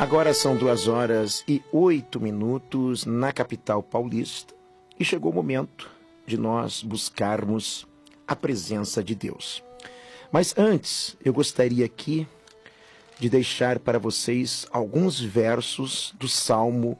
Agora são 2h08 na capital paulista e chegou o momento de nós buscarmos a presença de Deus. Mas antes, eu gostaria aqui de deixar para vocês alguns versos do Salmo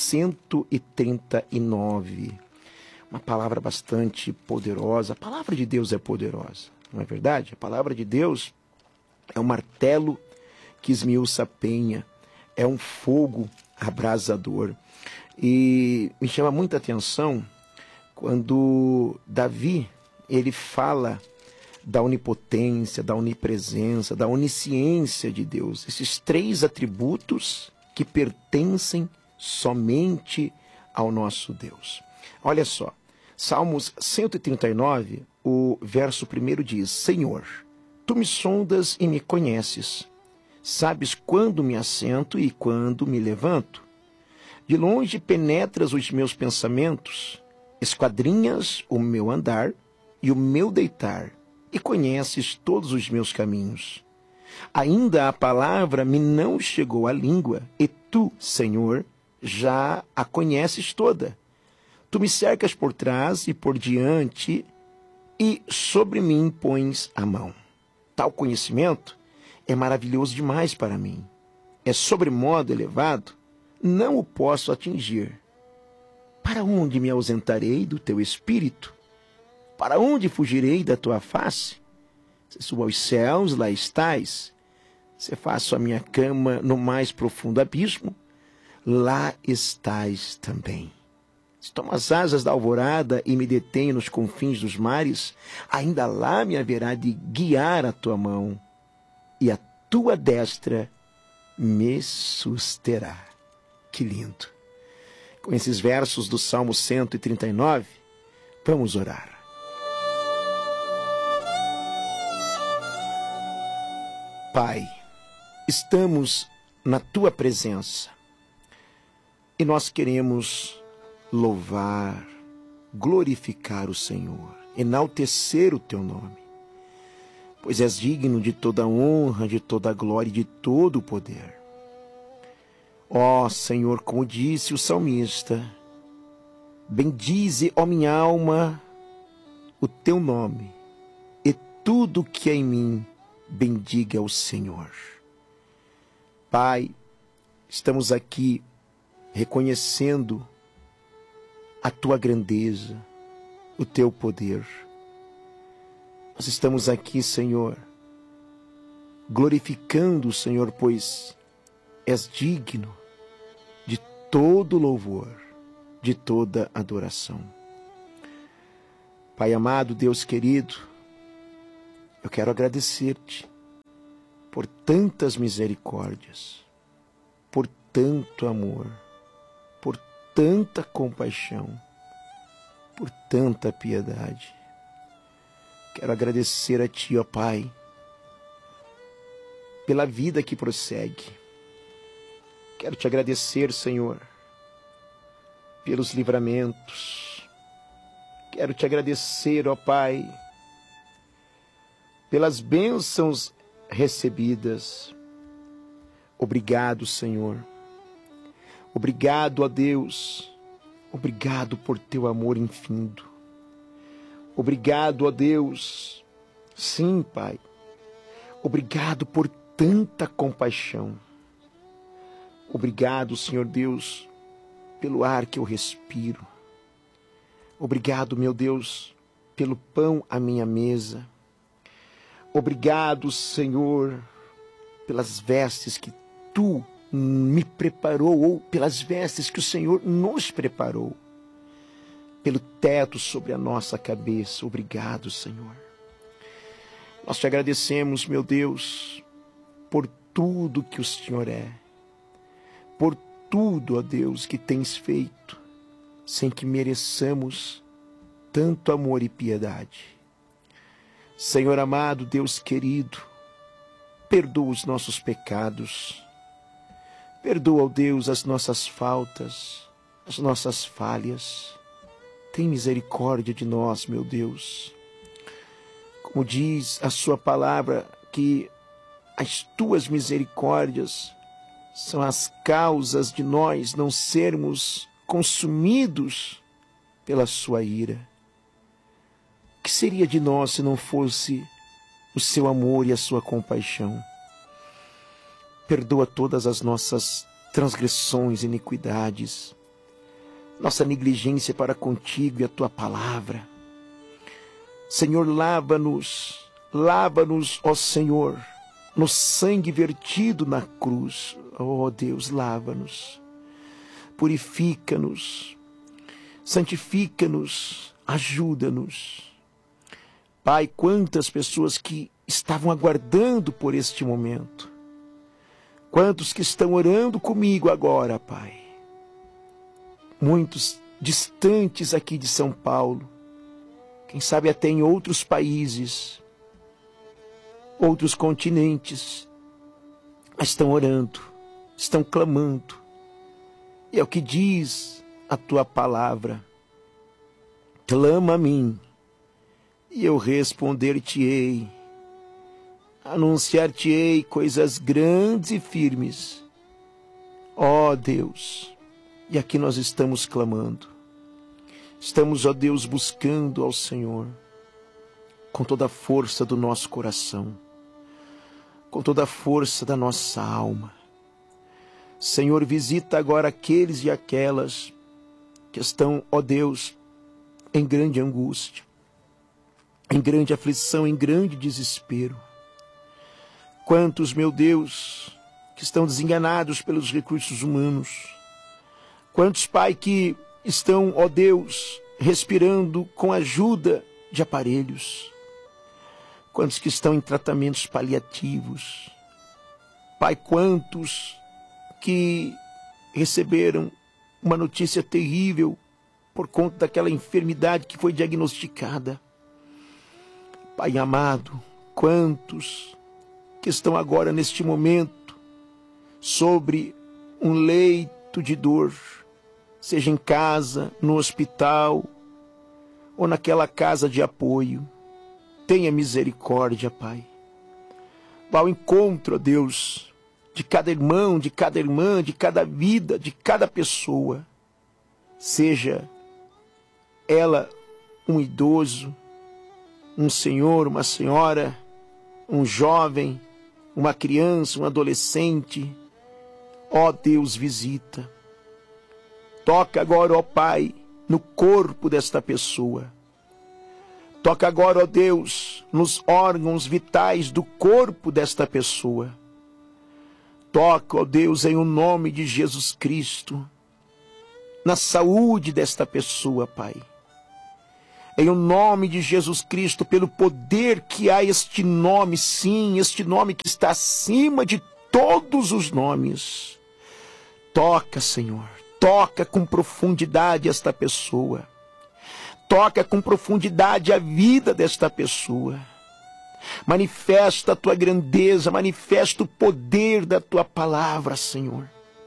139. Uma palavra bastante poderosa. A palavra de Deus é poderosa, não é verdade? A palavra de Deus é um martelo que esmiuça a penha, é um fogo abrasador. E me chama muita atenção quando Davi, ele fala da onipotência, da onipresença, da onisciência de Deus. Esses três atributos que pertencem somente ao nosso Deus. Olha só, Salmos 139, o verso 1 diz: Senhor, tu me sondas e me conheces. Sabes quando me assento e quando me levanto. De longe penetras os meus pensamentos, esquadrinhas o meu andar e o meu deitar, e conheces todos os meus caminhos. Ainda a palavra me não chegou à língua, e tu, Senhor, já a conheces toda. Tu me cercas por trás e por diante, e sobre mim pões a mão. Tal conhecimento é maravilhoso demais para mim. É sobremodo elevado, não o posso atingir. Para onde me ausentarei do teu espírito? Para onde fugirei da tua face? Se subo aos céus, lá estás. Se faço a minha cama no mais profundo abismo, lá estás também. Se tomo as asas da alvorada e me detenho nos confins dos mares, ainda lá me haverá de guiar a tua mão, e a tua destra me susterá. Que lindo! Com esses versos do Salmo 139, vamos orar. Pai, estamos na tua presença e nós queremos louvar, glorificar o Senhor, enaltecer o teu nome, pois és digno de toda honra, de toda glória e de todo o poder. Ó Senhor, como disse o salmista, bendize, ó minha alma, o teu nome, e tudo que é em mim bendiga o Senhor. Pai, estamos aqui reconhecendo a tua grandeza, o teu poder. Nós estamos aqui, Senhor, glorificando o Senhor, pois és digno de todo louvor, de toda adoração. Pai amado, Deus querido, eu quero agradecer-te por tantas misericórdias, por tanto amor, por tanta compaixão, por tanta piedade. Quero agradecer a Ti, ó Pai, pela vida que prossegue. Quero Te agradecer, Senhor, pelos livramentos. Quero Te agradecer, ó Pai, pelas bênçãos recebidas. Obrigado, Senhor. Obrigado, ó Deus. Obrigado por Teu amor infindo. Obrigado, ó Deus. Sim, Pai. Obrigado por tanta compaixão. Obrigado, Senhor Deus, pelo ar que eu respiro. Obrigado, meu Deus, pelo pão à minha mesa. Obrigado, Senhor, pelas vestes que Tu me preparou, ou pelas vestes que o Senhor nos preparou, pelo teto sobre a nossa cabeça. Obrigado, Senhor. Nós Te agradecemos, meu Deus, por tudo que o Senhor é, por tudo, ó Deus, que Tens feito, sem que mereçamos tanto amor e piedade. Senhor amado, Deus querido, perdoa os nossos pecados, perdoa, ó Deus, as nossas faltas, as nossas falhas. Tem misericórdia de nós, meu Deus. Como diz a Sua palavra, que as Tuas misericórdias são as causas de nós não sermos consumidos pela sua ira. O que seria de nós se não fosse o seu amor e a sua compaixão? Perdoa todas as nossas transgressões e iniquidades, nossa negligência para contigo e a tua palavra. Senhor, lava-nos, ó Senhor, no sangue vertido na cruz. Ó Deus, lava-nos, purifica-nos, santifica-nos, ajuda-nos. Pai, quantas pessoas que estavam aguardando por este momento, quantos que estão orando comigo agora, Pai, muitos distantes aqui de São Paulo, quem sabe até em outros países, outros continentes, estão orando, estão clamando. E é o que diz a tua palavra: clama a mim, e eu responder-te-ei, anunciar-te-ei coisas grandes e firmes. Ó Deus, e aqui nós estamos clamando, estamos, ó Deus, buscando ao Senhor com toda a força do nosso coração, com toda a força da nossa alma. Senhor, visita agora aqueles e aquelas que estão, ó Deus, em grande angústia, em grande aflição, em grande desespero. Quantos, meu Deus, que estão desenganados pelos recursos humanos. Quantos, Pai, que estão, ó Deus, respirando com a ajuda de aparelhos. Quantos que estão em tratamentos paliativos. Pai, quantos que receberam uma notícia terrível por conta daquela enfermidade que foi diagnosticada. Pai amado, quantos que estão agora neste momento sobre um leito de dor, seja em casa, no hospital ou naquela casa de apoio. Tenha misericórdia, Pai. Vá ao encontro, ó Deus, de cada irmão, de cada irmã, de cada vida, de cada pessoa. Seja ela um idoso, um senhor, uma senhora, um jovem, uma criança, um adolescente. Ó Deus, visita. Toca agora, ó Pai, no corpo desta pessoa. Toca agora, ó Deus, nos órgãos vitais do corpo desta pessoa. Toca, ó Deus, em o nome de Jesus Cristo, na saúde desta pessoa, Pai. Em o nome de Jesus Cristo, pelo poder que há este nome, sim, este nome que está acima de todos os nomes. Toca, Senhor, toca com profundidade esta pessoa. Toca com profundidade a vida desta pessoa. Manifesta a tua grandeza, manifesta o poder da tua palavra, Senhor.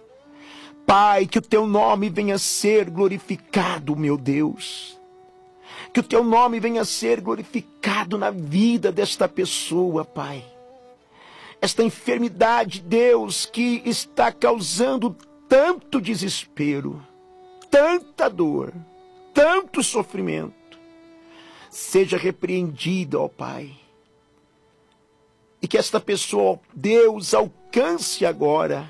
Pai, que o teu nome venha a ser glorificado, meu Deus. Que o teu nome venha a ser glorificado na vida desta pessoa, Pai. Esta enfermidade, Deus, que está causando tanto desespero, tanta dor, tanto sofrimento, seja repreendida, ó Pai. E que esta pessoa, ó Deus, alcance agora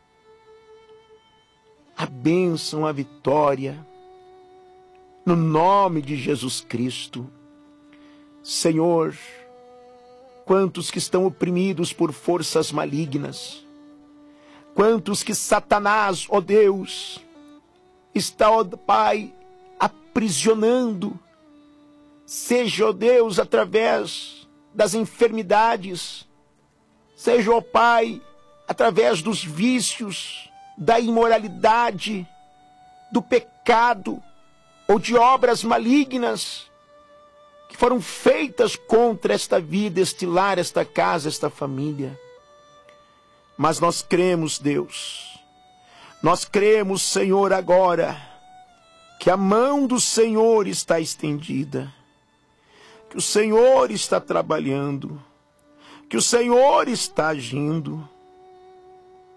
a bênção, a vitória, no nome de Jesus Cristo. Senhor, quantos que estão oprimidos por forças malignas, quantos que Satanás, ó Deus, está, ó Pai, aprisionando, seja, ó Deus, através das enfermidades, seja, ó Pai, através dos vícios, da imoralidade, do pecado, ou de obras malignas que foram feitas contra esta vida, este lar, esta casa, esta família. Mas nós cremos, Deus, nós cremos, Senhor, agora, que a mão do Senhor está estendida, que o Senhor está trabalhando, que o Senhor está agindo,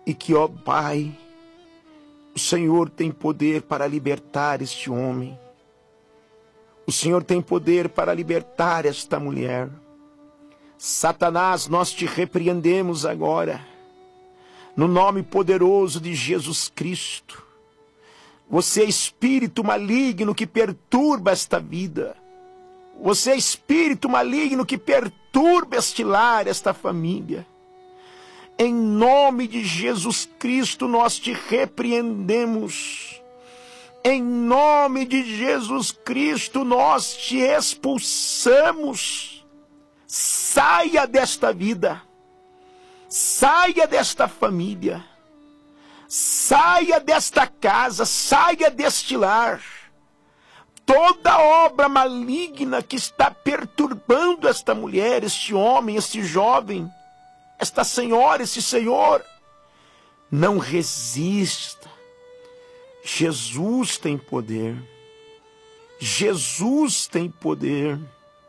e que, ó Pai, o Senhor tem poder para libertar este homem. O Senhor tem poder para libertar esta mulher. Satanás, nós te repreendemos agora, no nome poderoso de Jesus Cristo. Você é espírito maligno que perturba esta vida. Você é espírito maligno que perturba este lar, esta família. Em nome de Jesus Cristo, nós te repreendemos. Em nome de Jesus Cristo, nós te expulsamos. Saia desta vida. Saia desta família. Saia desta casa. Saia deste lar. Toda obra maligna que está perturbando esta mulher, este homem, este jovem, esta senhora, esse senhor, não resista. Jesus tem poder. Jesus tem poder.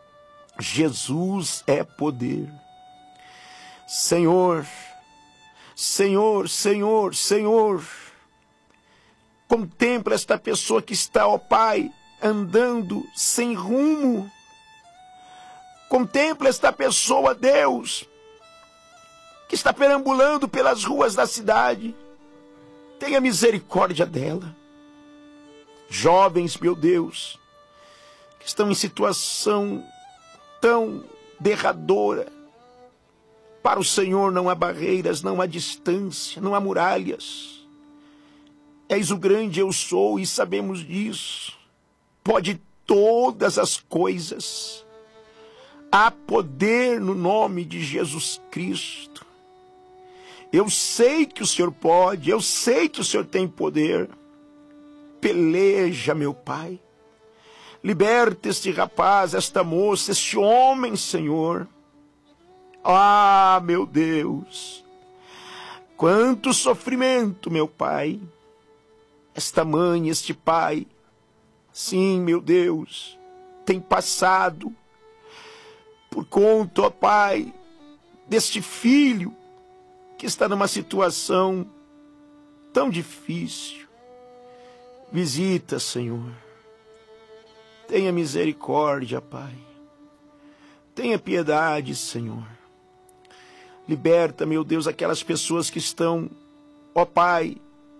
Jesus é poder. Senhor, Senhor, Senhor, Senhor, contempla esta pessoa que está, ó Pai, andando sem rumo. Contempla esta pessoa, Deus, que está perambulando pelas ruas da cidade. Tenha misericórdia dela. Jovens, meu Deus, que estão em situação tão derradora. Para o Senhor não há barreiras, não há distância, não há muralhas. És o grande eu sou e sabemos disso. Pode todas as coisas. Há poder no nome de Jesus Cristo. Eu sei que o Senhor pode, eu sei que o Senhor tem poder. Peleja, meu Pai. Liberta este rapaz, esta moça, este homem, Senhor. Ah, meu Deus. Quanto sofrimento, meu Pai. Esta mãe, este pai, sim, meu Deus, tem passado por conta, ó Pai, deste filho que está numa situação tão difícil. Visita, Senhor. Tenha misericórdia, Pai. Tenha piedade, Senhor. Liberta, meu Deus, aquelas pessoas que estão, ó Pai,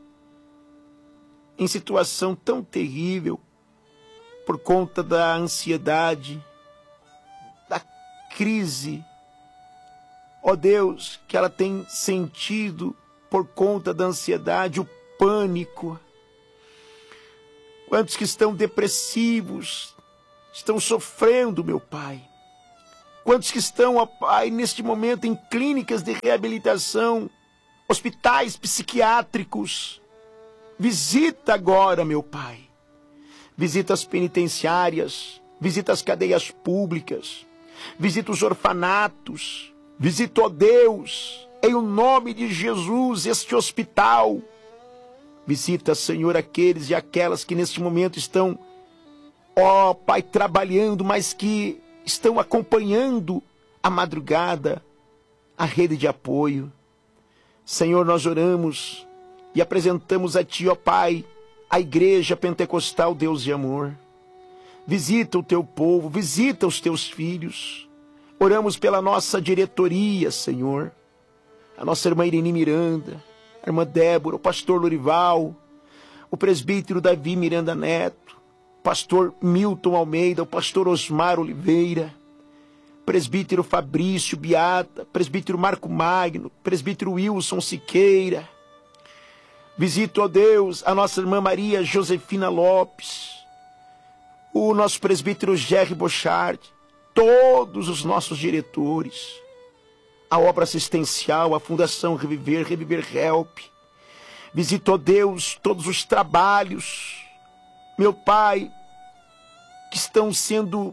em situação tão terrível por conta da ansiedade, da crise, ó Deus, que ela tem sentido por conta da ansiedade, o pânico. Quantos que estão depressivos, estão sofrendo, meu Pai. Quantos que estão, ó Pai, neste momento em clínicas de reabilitação, hospitais psiquiátricos. Visita agora, meu Pai. Visita as penitenciárias, visita as cadeias públicas, visita os orfanatos, visita, ó Deus, em o nome de Jesus, este hospital. Visita, Senhor, aqueles e aquelas que neste momento estão, ó Pai, trabalhando, mas que estão acompanhando a madrugada, a rede de apoio. Senhor, nós oramos e apresentamos a Ti, ó Pai, a Igreja Pentecostal Deus de Amor. Visita o Teu povo, visita os Teus filhos. Oramos pela nossa diretoria, Senhor. A nossa irmã Irene Miranda, a irmã Débora, o pastor Lorival, o presbítero Davi Miranda Neto, o pastor Milton Almeida, o pastor Osmar Oliveira, presbítero Fabrício Beata, presbítero Marco Magno, presbítero Wilson Siqueira. Visito, ó Deus, a nossa irmã Maria Josefina Lopes, o nosso presbítero Jerry Bochard, todos os nossos diretores, a obra assistencial, a Fundação Reviver, Reviver Help. Visito, ó Deus, todos os trabalhos, meu Pai, que estão sendo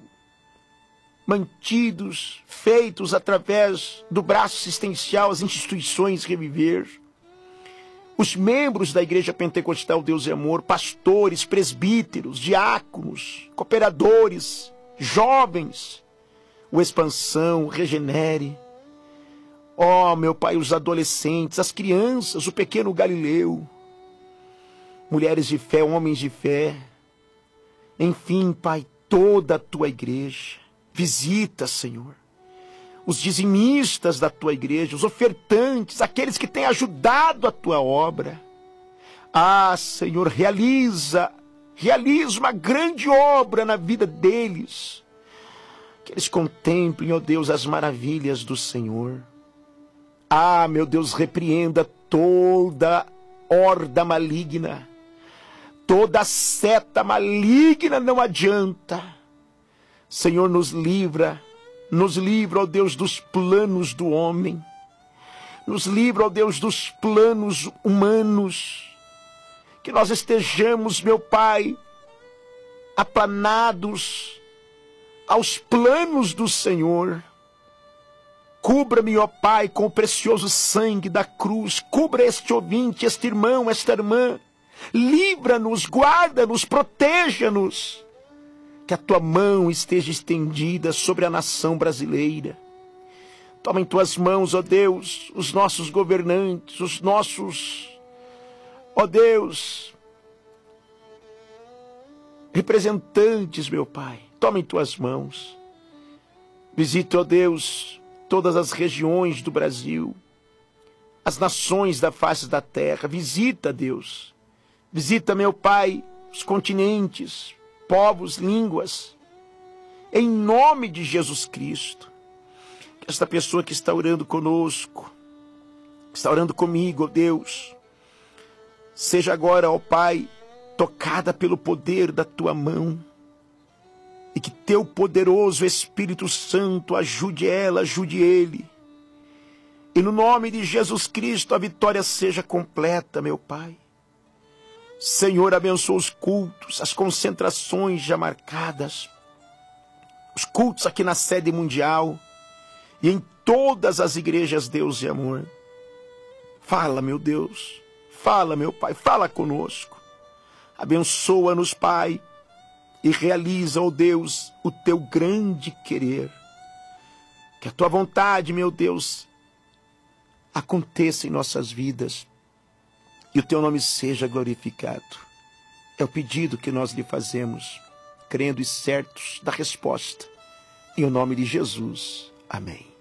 mantidos, feitos através do braço assistencial, as instituições Reviver. Os membros da Igreja Pentecostal Deus e Amor, pastores, presbíteros, diáconos, cooperadores, jovens, o Expansão, o Regenere, Ó, meu Pai, os adolescentes, as crianças, o pequeno Galileu, mulheres de fé, homens de fé, enfim, Pai, toda a tua igreja. Visita, Senhor, os dizimistas da tua igreja, os ofertantes, aqueles que têm ajudado a tua obra. Ah, Senhor, realiza uma grande obra na vida deles. Que eles contemplem, ó Deus, as maravilhas do Senhor. Ah, meu Deus, repreenda toda horda maligna, toda seta maligna, não adianta. Senhor, nos livra, ó Deus, dos planos do homem. Nos livra, ó Deus, dos planos humanos. Que nós estejamos, meu Pai, aplanados aos planos do Senhor. Cubra-me, ó Pai, com o precioso sangue da cruz. Cubra este ouvinte, este irmão, esta irmã. Livra-nos, guarda-nos, proteja-nos. Que a tua mão esteja estendida sobre a nação brasileira. Toma em tuas mãos, ó Deus, os nossos governantes, os nossos, ó Deus, representantes, meu Pai. Toma em tuas mãos. Visita, ó Deus, todas as regiões do Brasil, as nações da face da terra. Visita, Deus. Visita, meu Pai, os continentes, povos, línguas. Em nome de Jesus Cristo. Que esta pessoa que está orando conosco, que está orando comigo, ó Deus, seja agora, ó Pai, tocada pelo poder da tua mão. E que teu poderoso Espírito Santo ajude ela, ajude ele. E no nome de Jesus Cristo a vitória seja completa, meu Pai. Senhor, abençoa os cultos, as concentrações já marcadas, os cultos aqui na sede mundial e em todas as igrejas, Deus e amor. Fala, meu Deus, fala, meu Pai, fala conosco. Abençoa-nos, Pai, e realiza, ó Deus, o teu grande querer. Que a tua vontade, meu Deus, aconteça em nossas vidas e o teu nome seja glorificado. É o pedido que nós lhe fazemos, crendo e certos da resposta. Em o nome de Jesus. Amém.